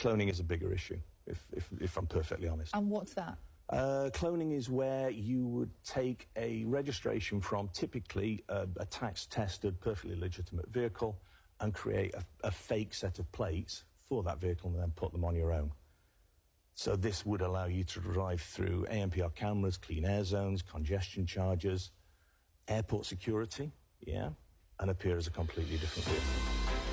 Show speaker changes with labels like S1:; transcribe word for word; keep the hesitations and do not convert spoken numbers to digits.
S1: Cloning is a bigger issue, if, if, if I'm perfectly honest.
S2: And what's that?
S1: Uh, cloning is where you would take a registration from typically a, a tax-tested, perfectly legitimate vehicle and create a, a fake set of plates for that vehicle and then put them on your own. So this would allow you to drive through A N P R cameras, clean air zones, congestion charges, airport security, yeah, and appear as a completely different vehicle.